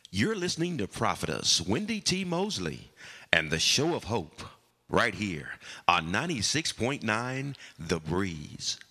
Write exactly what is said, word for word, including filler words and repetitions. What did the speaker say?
You're listening to Prophetess Wendy T. Mosley and the Show of Hope right here on ninety-six point nine The Breeze.